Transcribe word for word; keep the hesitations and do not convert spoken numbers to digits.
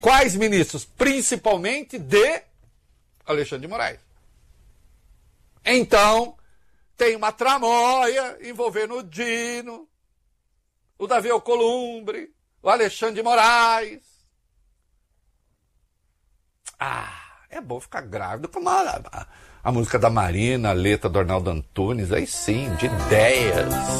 Quais ministros? Principalmente de Alexandre de Moraes. Então, tem uma tramóia envolvendo o Dino, o Davi Alcolumbre, o Alexandre de Moraes. Ah, é bom ficar grávido com uma, a, a música da Marina, a letra do Arnaldo Antunes, aí sim, de ideias.